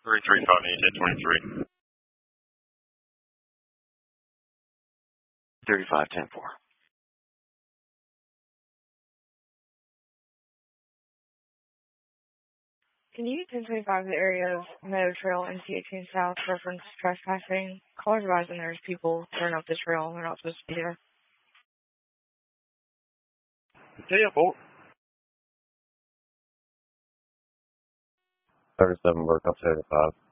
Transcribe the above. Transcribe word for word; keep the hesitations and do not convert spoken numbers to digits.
three three five eight twenty-three. thirty-five ten four. Can you ten twenty-five the area of Meadow Trail and C eighteen South reference trespassing? Callers advising there's people turning up the trail and they're not supposed to be there. Yeah, Bolt. thirty-seven work up seventy-five.